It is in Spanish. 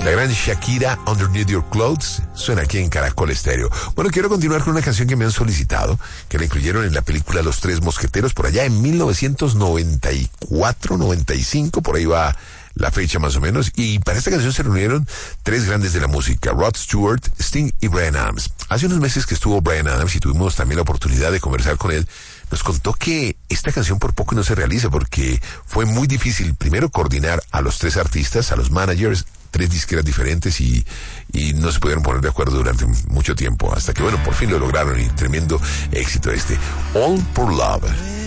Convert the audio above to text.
La gran Shakira, Underneath Your Clothes, suena aquí en Caracol Estéreo. Bueno, quiero continuar con una canción que me han solicitado, que la incluyeron en la película Los Tres Mosqueteros, por allá en 1994, 95, por ahí va la fecha más o menos, y para esta canción se reunieron tres grandes de la música, Rod Stewart, Sting y Bryan Adams. Hace unos meses que estuvo Bryan Adams y tuvimos también la oportunidad de conversar con él, nos contó que esta canción por poco no se realiza porque fue muy difícil primero coordinar a los tres artistas, a los managers, tres disqueras diferentes y no se pudieron poner de acuerdo durante mucho tiempo, hasta que bueno, por fin lo lograron y tremendo éxito este. All for Love.